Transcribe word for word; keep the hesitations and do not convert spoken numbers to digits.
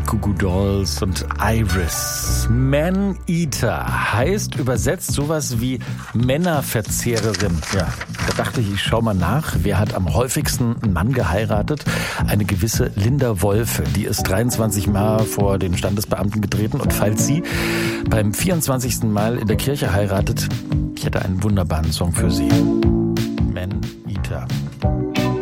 Goo Goo Dolls und Iris. Man-Eater heißt übersetzt sowas wie Männerverzehrerin. Ja, da dachte ich, ich schau mal nach. Wer hat am häufigsten einen Mann geheiratet? Eine gewisse Linda Wolfe. Die ist dreiundzwanzig Mal vor den Standesbeamten getreten. Und falls sie beim vierundzwanzigsten Mal in der Kirche heiratet, ich hätte einen wunderbaren Song für sie. Man-Eater.